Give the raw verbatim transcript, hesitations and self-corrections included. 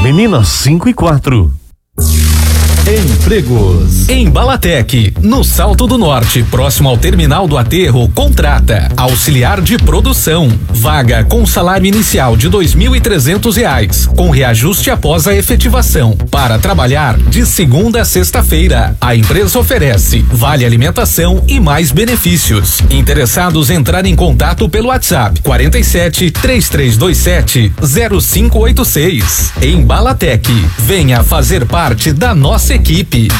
Meninas cinco e quatro. Empregos. Em Balatec, no Salto do Norte, próximo ao terminal do Aterro, contrata auxiliar de produção. Vaga com salário inicial de dois mil e trezentos reais, com reajuste após a efetivação. Para trabalhar de segunda a sexta-feira, a empresa oferece vale alimentação e mais benefícios. Interessados entrar em contato pelo WhatsApp quarenta e sete, três três dois sete, zero cinco oito seis. Em Balatec, venha fazer parte da nossa equipe.